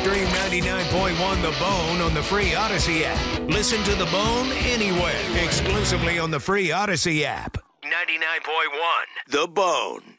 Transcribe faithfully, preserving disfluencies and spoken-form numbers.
Stream ninety-nine point one The Bone on the free Odyssey app. Listen to The Bone anywhere, exclusively on the free Odyssey app. ninety-nine point one The Bone.